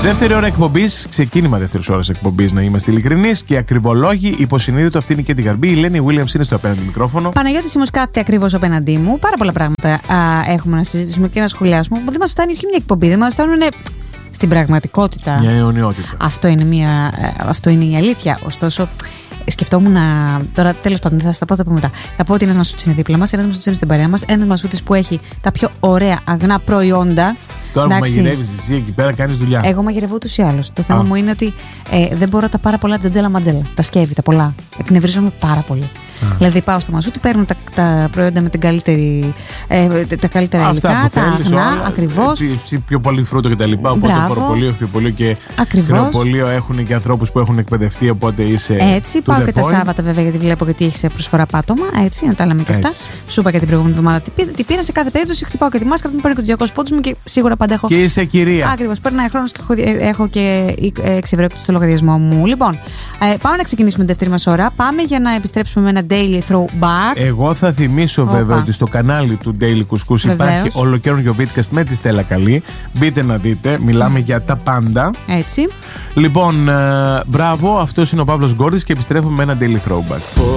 Δεύτερη ώρα εκπομπής, ξεκίνημα δεύτερης ώρας εκπομπής, να είμαστε ειλικρινείς και ακριβολόγοι. Υποσυνείδητο, αυτή είναι και τη Γαρμπή. Η Ελένη Williams είναι στο απέναντι μικρόφωνο. Παναγιώτης Σίμος κάθεται ακριβώς απέναντί μου. Πάρα πολλά πράγματα έχουμε να συζητήσουμε και να σχολιάσουμε. Δεν μας φτάνει όχι μια εκπομπή, δεν μας φτάνουν στην πραγματικότητα. Μια αιωνιότητα. Αυτό είναι η αλήθεια. Ωστόσο, σκεφτόμουν τώρα, τέλος πάντων, δεν θα στα πω, θα πω μετά. Θα πω ότι ένας μασούτης είναι δίπλα μας, ένας μασούτης είναι στην παρέα μας, ένας μασούτης που έχει τα πιο ωραία αγνά προϊόντα. Τώρα που μαγειρεύεις εσύ εκεί πέρα, κάνεις δουλειά. Εγώ μαγειρεύω ούτως ή άλλως. Το θέμα μου είναι ότι δεν μπορώ τα πάρα πολλά τζατζέλα ματζέλα. Τα σκεύη, τα πολλά. Εκνευρίζομαι πάρα πολύ. Δηλαδή πάω στο μασούτι, παίρνω τα προϊόντα με τα καλύτερα υλικά, τα αγνά, ακριβώς. Πιο πολύ φρούτο κτλ. Οπότε προπολείο, χθιοπολείο και κρεοπολείο έχουν και ανθρώπους που έχουν εκπαιδευτεί. Οπότε είσαι. Έτσι, πάω και τα Σάββατα βέβαια, γιατί βλέπω γιατί έχει σε προσφορά πάτωμα. Έτσι, να τα λέμε και αυτά. Σου είπα και την προηγούμενη εβδομάδα τι πήρα. Σε κάθε περίπτωση χτυπάω και τη μάσκα που μου παίρνει 200 πόντους μου και σίγουρα πάντα έχω. Και είσαι κυρία. Ακριβώς, περνάει χρόνος και έχω και 6 ευρώ στο λογαριασμό μου. Λοιπόν, πάμε να ξεκινήσουμε την δεύτερη μας ώρα. Πάμε για να επιστρέψουμε με ένα daily throwback. Εγώ θα θυμίσω βέβαια ότι στο κανάλι του Daily Couscous υπάρχει ολοκαίρινο Vidcast με τη Στέλλα Καλή. Μπείτε να δείτε, μιλάμε για τα πάντα. Έτσι. Λοιπόν, μπράβο, αυτός είναι ο Παύλος Γκόρδης και επιστρέφουμε με ένα daily throwback.